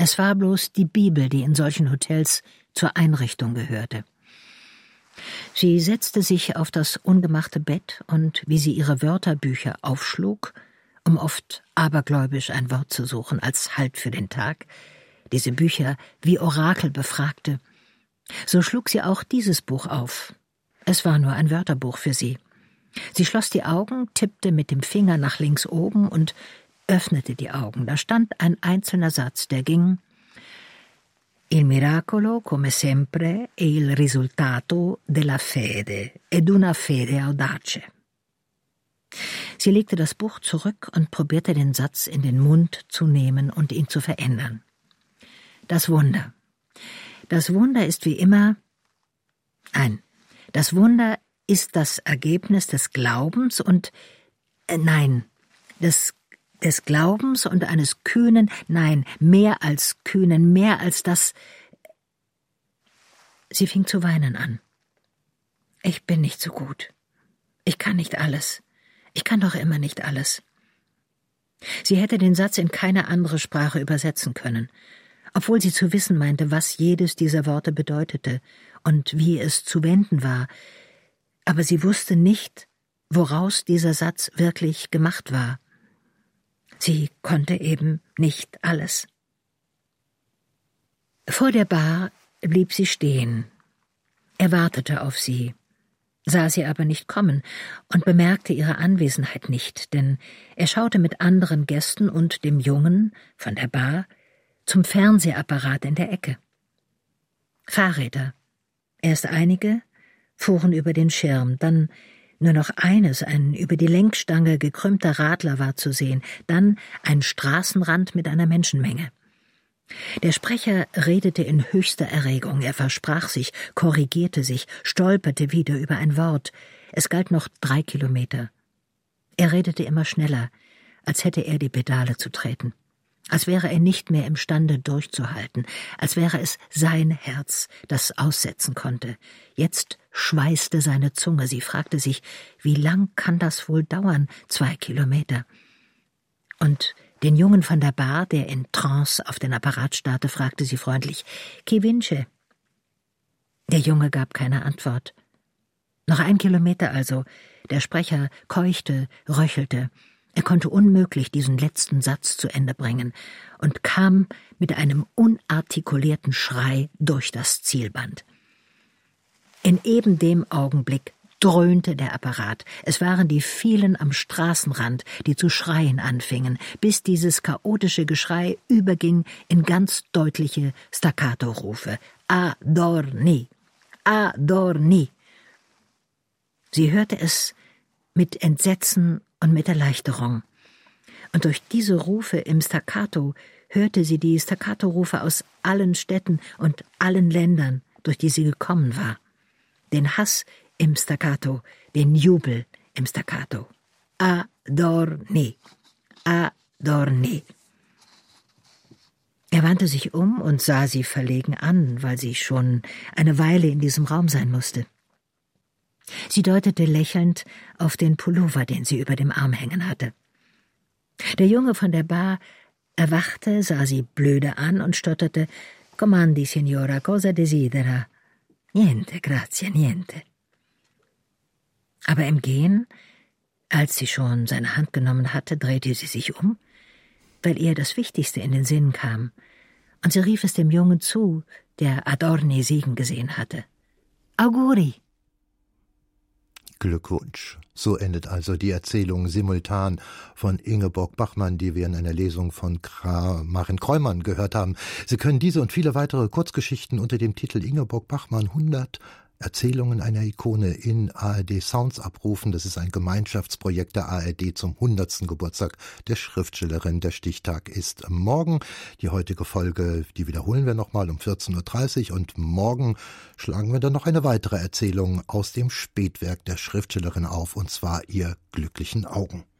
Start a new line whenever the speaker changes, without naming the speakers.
Es war bloß die Bibel, die in solchen Hotels zur Einrichtung gehörte. Sie setzte sich auf das ungemachte Bett und, wie sie ihre Wörterbücher aufschlug, um oft abergläubisch ein Wort zu suchen als Halt für den Tag, diese Bücher wie Orakel befragte, so schlug sie auch dieses Buch auf. Es war nur ein Wörterbuch für sie. Sie schloss die Augen, tippte mit dem Finger nach links oben und öffnete die Augen. Da stand ein einzelner Satz, der ging: Il miracolo, come sempre, è il risultato della fede, ed una fede audace. Sie legte das Buch zurück und probierte den Satz in den Mund zu nehmen und ihn zu verändern. Das Wunder. Das Wunder ist wie immer... Nein, das Wunder ist das Ergebnis des Glaubens und... des Glaubens und eines kühnen, nein, mehr als kühnen, mehr als das... Sie fing zu weinen an. Ich bin nicht so gut. Ich kann nicht alles. Ich kann doch immer nicht alles. Sie hätte den Satz in keine andere Sprache übersetzen können, obwohl sie zu wissen meinte, was jedes dieser Worte bedeutete und wie es zu wenden war. Aber sie wusste nicht, woraus dieser Satz wirklich gemacht war. Sie konnte eben nicht alles. Vor der Bar blieb sie stehen. Er wartete auf sie, sah sie aber nicht kommen und bemerkte ihre Anwesenheit nicht, denn er schaute mit anderen Gästen und dem Jungen von der Bar zum Fernsehapparat in der Ecke. Fahrräder. Erst einige fuhren über den Schirm, dann nur noch eines, ein über die Lenkstange gekrümmter Radler war zu sehen, dann ein Straßenrand mit einer Menschenmenge. Der Sprecher redete in höchster Erregung, er versprach sich, korrigierte sich, stolperte wieder über ein Wort. Es galt noch 3 Kilometer. Er redete immer schneller, als hätte er die Pedale zu treten. Als wäre er nicht mehr imstande durchzuhalten, als wäre es sein Herz, das aussetzen konnte. Jetzt schweißte seine Zunge, sie fragte sich, wie lang kann das wohl dauern, 2 Kilometer? Und den Jungen von der Bar, der in Trance auf den Apparat starrte, fragte sie freundlich, »Chi vince?« Der Junge gab keine Antwort. Noch 1 Kilometer also. Der Sprecher keuchte, röchelte. Er konnte unmöglich diesen letzten Satz zu Ende bringen und kam mit einem unartikulierten Schrei durch das Zielband. In eben dem Augenblick dröhnte der Apparat. Es waren die vielen am Straßenrand, die zu schreien anfingen, bis dieses chaotische Geschrei überging in ganz deutliche Staccato-Rufe. »Adorni! Adorni!« Sie hörte es mit Entsetzen und mit Erleichterung. Und durch diese Rufe im Staccato hörte sie die Staccato-Rufe aus allen Städten und allen Ländern, durch die sie gekommen war. Den Hass im Staccato, den Jubel im Staccato. Adorni, adorni. Er wandte sich um und sah sie verlegen an, weil sie schon eine Weile in diesem Raum sein musste. Sie deutete lächelnd auf den Pullover, den sie über dem Arm hängen hatte. Der Junge von der Bar erwachte, sah sie blöde an und stotterte, »Comandi, signora, cosa desidera?« »Niente, grazie, niente.« Aber im Gehen, als sie schon seine Hand genommen hatte, drehte sie sich um, weil ihr das Wichtigste in den Sinn kam, und sie rief es dem Jungen zu, der Adorni siegen gesehen hatte. »Auguri!«
Glückwunsch. So endet also die Erzählung simultan von Ingeborg Bachmann, die wir in einer Lesung von Maren Kräumann gehört haben. Sie können diese und viele weitere Kurzgeschichten unter dem Titel Ingeborg Bachmann 100 Erzählungen einer Ikone in ARD Sounds abrufen. Das ist ein Gemeinschaftsprojekt der ARD zum 100. Geburtstag der Schriftstellerin. Der Stichtag ist morgen. Die heutige Folge, die wiederholen wir nochmal um 14.30 Uhr und morgen schlagen wir dann noch eine weitere Erzählung aus dem Spätwerk der Schriftstellerin auf, und zwar Ihr glücklichen Augen.